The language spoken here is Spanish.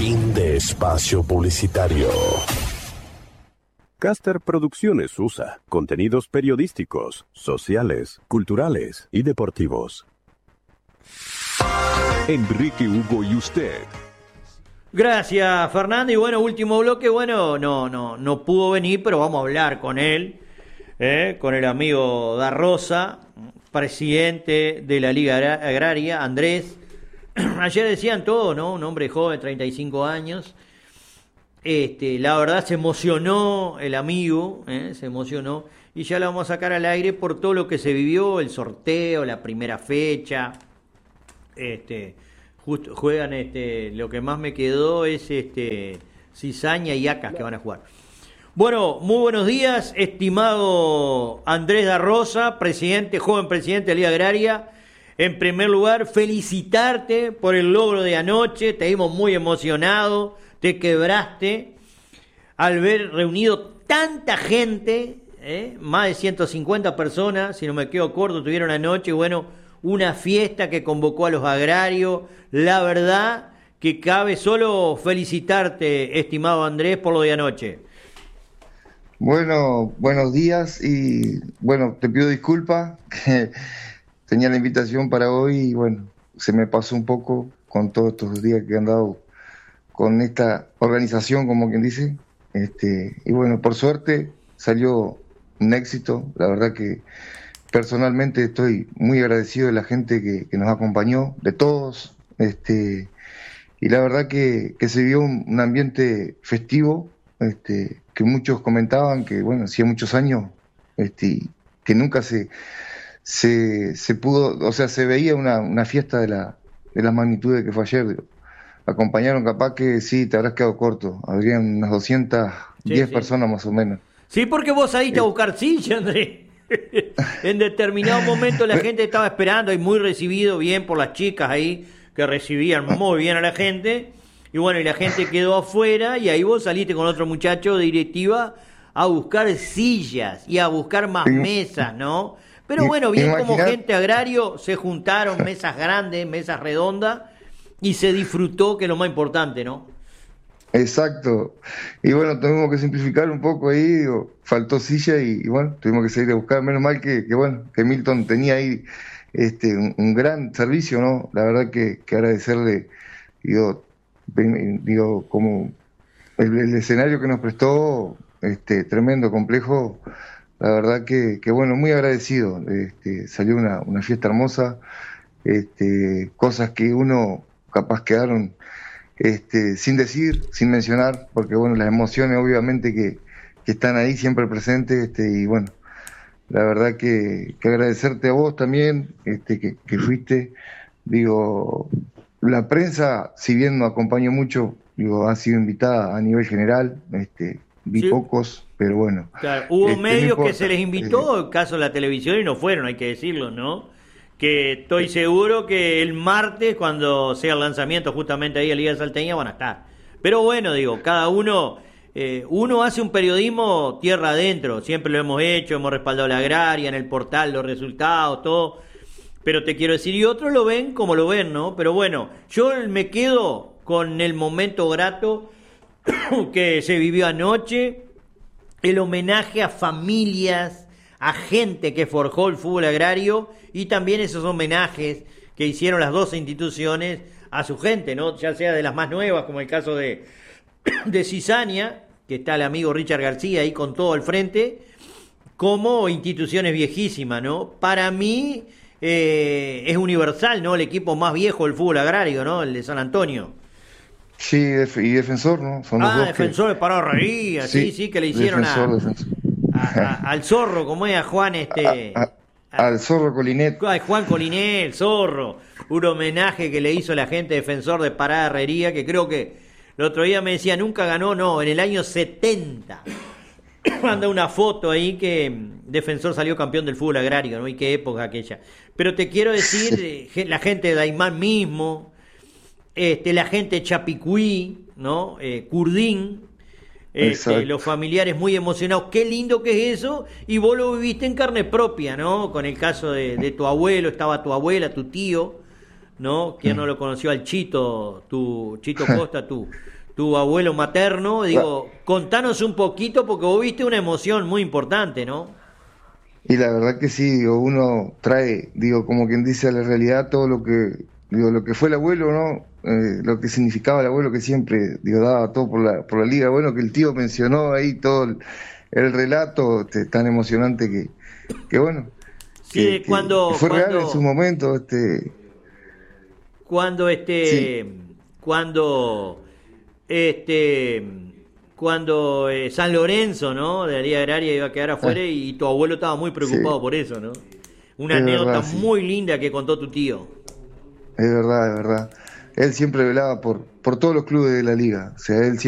Fin de espacio publicitario. Caster Producciones USA. Contenidos periodísticos, sociales, culturales y deportivos. Enrique Hugo y usted. Gracias, Fernando. Y bueno, último bloque. Bueno, no pudo venir, pero vamos a hablar con él, con el amigo Da Rosa, presidente de la Liga Agraria, Andrés. Ayer decían todo, ¿no? Un hombre joven, 35 años. La verdad se emocionó el amigo, se emocionó. Y ya lo vamos a sacar al aire por todo lo que se vivió, el sorteo, la primera fecha. Justo juegan, lo que más me quedó es Cizaña y Acas que van a jugar. Bueno, muy buenos días, estimado Andrés Da Rosa, joven presidente de la Liga Agraria. En primer lugar, felicitarte por el logro de anoche, te vimos muy emocionado, te quebraste al ver reunido tanta gente, más de 150 personas, si no me quedo corto, tuvieron anoche, bueno, una fiesta que convocó a los agrarios. La verdad que cabe solo felicitarte, estimado Andrés, por lo de anoche. Bueno, buenos días y bueno, te pido disculpas que tenía la invitación para hoy y bueno, se me pasó un poco con todos estos días que han dado con esta organización, como quien dice, y bueno, por suerte salió un éxito. La verdad que personalmente estoy muy agradecido de la gente que nos acompañó, de todos, y la verdad que se vio un ambiente festivo, que muchos comentaban que, bueno, hacía muchos años, que nunca se pudo, o sea, se veía una fiesta de las magnitudes que fue ayer. Digo. Acompañaron, capaz que sí, te habrás quedado corto, habrían unas 210 personas más o menos. Sí, porque vos saliste a buscar silla, Andrés. En determinado momento la gente estaba esperando y muy recibido bien por las chicas ahí que recibían muy bien a la gente y bueno, y la gente quedó afuera y ahí vos saliste con otro muchacho de directiva a buscar sillas y a buscar más mesas, ¿no? Pero bueno, bien como gente agrario se juntaron mesas grandes, mesas redondas y se disfrutó, que es lo más importante, ¿no? Exacto, y bueno, tuvimos que simplificar un poco ahí, digo, faltó silla y bueno, tuvimos que salir a buscar, menos mal que bueno, que Milton tenía ahí un gran servicio, ¿no? La verdad que agradecerle, digo, como el escenario que nos prestó, tremendo, complejo, la verdad que bueno, muy agradecido, salió una fiesta hermosa, cosas que uno capaz quedaron sin decir, sin mencionar, porque bueno, las emociones obviamente que están ahí siempre presentes, y bueno, la verdad que agradecerte a vos también, que fuiste, digo, la prensa, si bien no acompañó mucho, digo, ha sido invitada a nivel general, vi sí. Pocos, pero bueno. Claro, hubo medios que se les invitó, en caso de la televisión, y no fueron, hay que decirlo, ¿no? Que estoy seguro que el martes, cuando sea el lanzamiento justamente ahí de Liga Salteña, van a estar. Pero bueno, digo, cada uno hace un periodismo tierra adentro, siempre lo hemos hecho, hemos respaldado la agraria, en el portal, los resultados, todo. Pero te quiero decir, y otros lo ven como lo ven, ¿no? Pero bueno, yo me quedo con el momento grato que se vivió anoche, el homenaje a familias, a gente que forjó el fútbol agrario y también esos homenajes que hicieron las dos instituciones a su gente, ¿no? Ya sea de las más nuevas, como el caso de Cizaña, que está el amigo Richard García ahí con todo al frente, como instituciones viejísimas, ¿no? Para mí es universal, ¿no? El equipo más viejo del fútbol agrario, ¿no? El de San Antonio. Sí, y Defensor, ¿no? Son los dos Defensor de Pará Herrería, sí, que le hicieron defensor. Al Zorro, como es a Juan, al Zorro Colinet. Juan Colinet, el Zorro. Un homenaje que le hizo la gente Defensor de Pará Herrería, que creo que el otro día me decía, nunca ganó, no, en el año 70. Manda una foto ahí que Defensor salió campeón del fútbol agrario, ¿no? Y qué época aquella. Pero te quiero decir, la gente de Daimán mismo, la gente de Chapicuí, ¿no? Curdín, los familiares muy emocionados. Qué lindo que es eso, y vos lo viviste en carne propia, ¿no? Con el caso de tu abuelo, estaba tu abuela, tu tío, ¿no? ¿Quién no lo conoció al Chito, Chito Costa, tu abuelo materno? Digo, contanos un poquito, porque vos viste una emoción muy importante, ¿no? Y la verdad que sí, digo, uno trae, digo, como quien dice a la realidad todo lo que, digo, lo que fue el abuelo, ¿no? Lo que significaba el abuelo, que siempre, digo, daba todo por la liga. Bueno, que el tío mencionó ahí todo el relato tan emocionante que bueno, Sí, que fue real en su momento, cuando sí, cuando San Lorenzo, ¿no? De la Liga Agraria iba a quedar afuera y tu abuelo estaba muy preocupado sí, por eso, ¿no? Una es anécdota verdad, sí, muy linda que contó tu tío. es verdad, es verdad. Él siempre velaba por todos los clubes de la liga, o sea, él